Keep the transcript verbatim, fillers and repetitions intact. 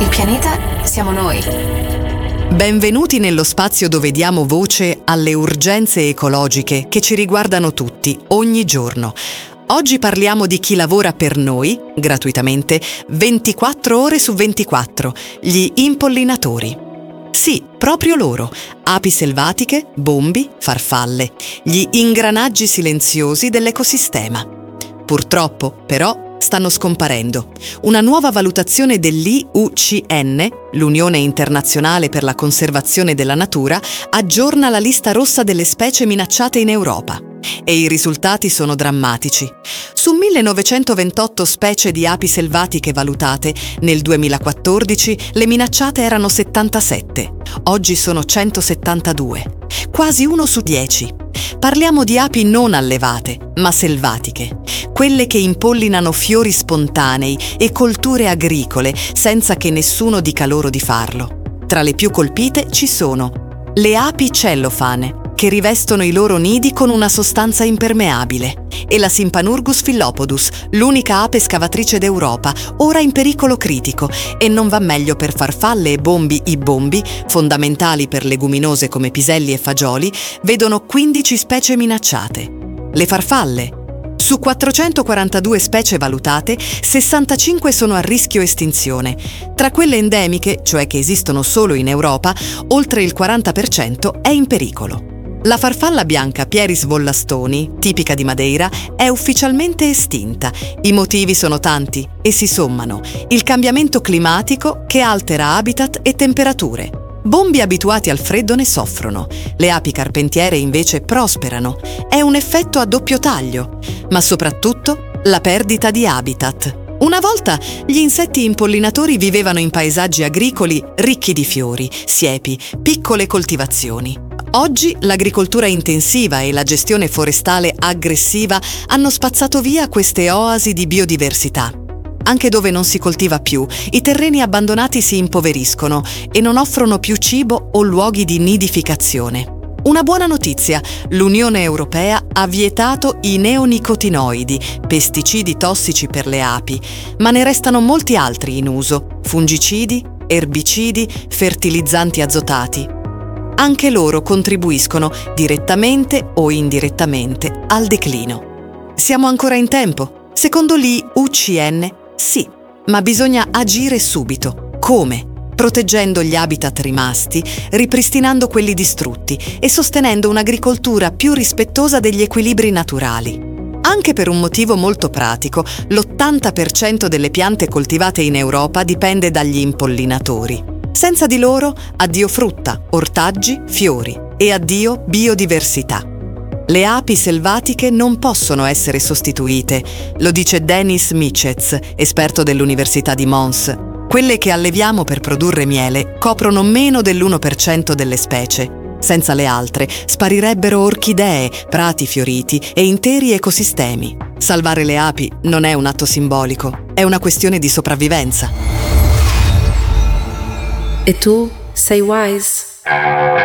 Il pianeta siamo noi. Benvenuti nello spazio dove diamo voce alle urgenze ecologiche che ci riguardano tutti, ogni giorno. Oggi parliamo di chi lavora per noi, gratuitamente, ventiquattro ore su ventiquattro, gli impollinatori. Sì, proprio loro, api selvatiche, bombi, farfalle, gli ingranaggi silenziosi dell'ecosistema. Purtroppo, però, stanno scomparendo. Una nuova valutazione dell'I U C N, l'Unione Internazionale per la Conservazione della Natura, aggiorna la lista rossa delle specie minacciate in Europa. E i risultati sono drammatici. Su millenovecentoventotto specie di api selvatiche valutate, nel duemilaquattordici le minacciate erano settantasette. Oggi sono centosettantadue. Quasi uno su dieci. Parliamo di api non allevate, ma selvatiche. Quelle che impollinano fiori spontanei e colture agricole senza che nessuno dica loro di farlo. Tra le più colpite ci sono le api cellofane, che rivestono i loro nidi con una sostanza impermeabile, e la Sympanurgus phyllopodes, l'unica ape scavatrice d'Europa, ora in pericolo critico, e non va meglio per farfalle e bombi. I bombi, fondamentali per leguminose come piselli e fagioli, vedono quindici specie minacciate. Le farfalle. Su quattrocentoquarantadue specie valutate, sessantacinque sono a rischio estinzione. Tra quelle endemiche, cioè che esistono solo in Europa, oltre il quaranta per cento è in pericolo. La farfalla bianca Pieris vollastoni, tipica di Madeira, è ufficialmente estinta. I motivi sono tanti e si sommano. Il cambiamento climatico che altera habitat e temperature. Bombi abituati al freddo ne soffrono. Le api carpentiere invece prosperano. È un effetto a doppio taglio. Ma soprattutto la perdita di habitat. Una volta gli insetti impollinatori vivevano in paesaggi agricoli ricchi di fiori, siepi, piccole coltivazioni. Oggi l'agricoltura intensiva e la gestione forestale aggressiva hanno spazzato via queste oasi di biodiversità. Anche dove non si coltiva più, i terreni abbandonati si impoveriscono e non offrono più cibo o luoghi di nidificazione. Una buona notizia: l'Unione Europea ha vietato i neonicotinoidi, pesticidi tossici per le api, ma ne restano molti altri in uso: fungicidi, erbicidi, fertilizzanti azotati. Anche loro contribuiscono, direttamente o indirettamente, al declino. Siamo ancora in tempo? Secondo l'I U C N, sì, ma bisogna agire subito. Come? Proteggendo gli habitat rimasti, ripristinando quelli distrutti e sostenendo un'agricoltura più rispettosa degli equilibri naturali. Anche per un motivo molto pratico, l'ottanta per cento delle piante coltivate in Europa dipende dagli impollinatori. Senza di loro, addio frutta, ortaggi, fiori e addio biodiversità. Le api selvatiche non possono essere sostituite, lo dice Denis Michez, esperto dell'Università di Mons. Quelle che alleviamo per produrre miele coprono meno dell'uno per cento delle specie. Senza le altre sparirebbero orchidee, prati fioriti e interi ecosistemi. Salvare le api non è un atto simbolico, è una questione di sopravvivenza. E tu sei wise?